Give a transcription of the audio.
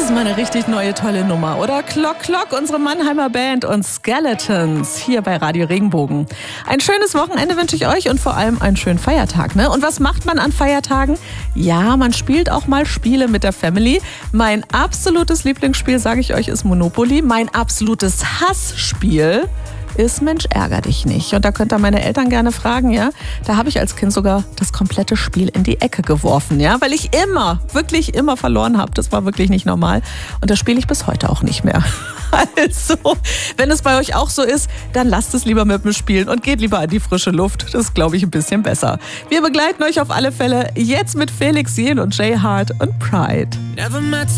ist mal eine richtig neue, tolle Nummer, oder? Clock Clock, unsere Mannheimer Band und Skeletons hier bei Radio Regenbogen. Ein schönes Wochenende wünsche ich euch und vor allem einen schönen Feiertag, ne? Und was macht man an Feiertagen? Ja, man spielt auch mal Spiele mit der Family. Mein absolutes Lieblingsspiel, sage ich euch, ist Monopoly. Mein absolutes Hassspiel ist Mensch, ärger dich nicht. Und da könnt ihr meine Eltern gerne fragen, ja. Da habe ich als Kind sogar das komplette Spiel in die Ecke geworfen, ja. Weil ich wirklich immer verloren habe. Das war wirklich nicht normal. Und das spiele ich bis heute auch nicht mehr. Also, wenn es bei euch auch so ist, dann lasst es lieber mit mir spielen und geht lieber an die frische Luft. Das ist, glaube ich, ein bisschen besser. Wir begleiten euch auf alle Fälle jetzt mit Felix Jähn und Jay Hart und Pride.